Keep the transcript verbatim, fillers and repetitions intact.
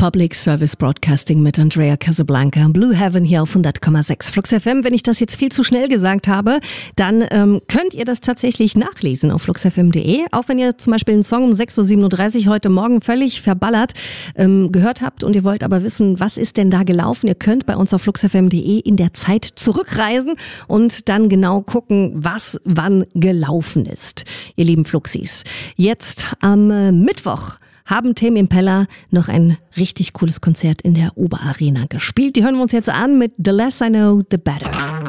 Public Service Broadcasting mit Andrea Casablanca. Blue Heaven hier auf hundert Komma sechs Flux F M. Wenn ich das jetzt viel zu schnell gesagt habe, dann ähm, könnt ihr das tatsächlich nachlesen auf flux f m punkt d e. Auch wenn ihr zum Beispiel einen Song um sechs Uhr siebenunddreißig heute Morgen völlig verballert ähm, gehört habt und ihr wollt aber wissen, was ist denn da gelaufen? Ihr könnt bei uns auf flux f m punkt d e in der Zeit zurückreisen und dann genau gucken, was wann gelaufen ist. Ihr lieben Fluxis. Jetzt am äh, Mittwoch haben Tame Impala noch ein richtig cooles Konzert in der Oberarena gespielt. Die hören wir uns jetzt an mit The Less I Know, The Better.